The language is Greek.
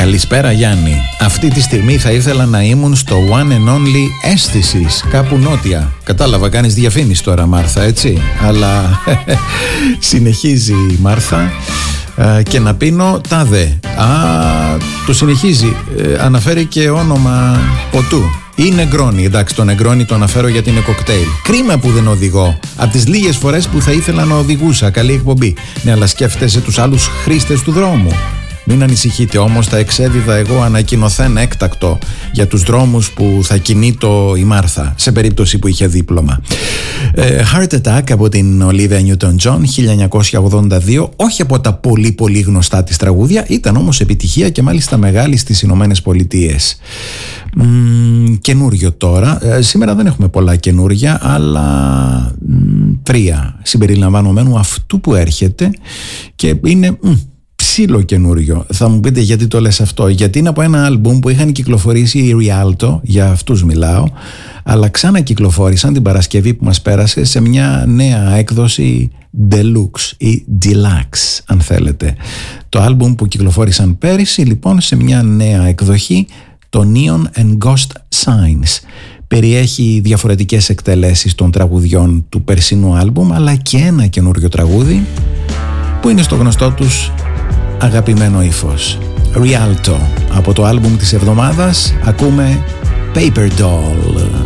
Καλησπέρα Γιάννη. Αυτή τη στιγμή θα ήθελα να ήμουν στο One and Only Αίσθησης, κάπου νότια. Κατάλαβα, κάνεις διαφήμιση τώρα Μάρθα, έτσι. Αλλά συνεχίζει η Μάρθα και να πίνω τάδε. Το συνεχίζει, αναφέρει και όνομα ποτού. Ή Νεγκρόνι, εντάξει, το Νεγκρόνι το αναφέρω γιατί είναι κοκτέιλ. Κρίμα που δεν οδηγώ. Από τις λίγες φορές που θα ήθελα να οδηγούσα. Καλή εκπομπή. Ναι, αλλά σκέφτεσαι τους άλλους χρήστες του δρόμου. Μην ανησυχείτε όμως, θα εξέδιδα εγώ ανακοινωθέν έκτακτο για τους δρόμους που θα κινείτο η Μάρθα, σε περίπτωση που είχε δίπλωμα. Heart Attack από την Olivia Newton-John, 1982, όχι από τα πολύ γνωστά της τραγούδια, ήταν όμως επιτυχία και μάλιστα μεγάλη στις Ηνωμένες Πολιτείες. Καινούριο τώρα, σήμερα δεν έχουμε πολλά καινούρια, αλλά 3 συμπεριλαμβανομένου αυτού που έρχεται και είναι ψήλο καινούριο. Θα μου πείτε γιατί το λες αυτό? Γιατί είναι από ένα άλμπουμ που είχαν κυκλοφορήσει οι Rialto, για αυτούς μιλάω, αλλά ξανακυκλοφόρησαν την Παρασκευή που μας πέρασε σε μια νέα έκδοση Deluxe ή Deluxe αν θέλετε. Το άλμπουμ που κυκλοφόρησαν πέρυσι λοιπόν σε μια νέα εκδοχή, το Neon and Ghost Signs. Περιέχει διαφορετικές εκτελέσεις των τραγουδιών του περσινού άλμπουμ, αλλά και ένα καινούριο τραγούδι που είναι στο γνωστό τους αγαπημένο ύφος. Rialto. Από το άλμπουμ της εβδομάδας ακούμε Paper Doll.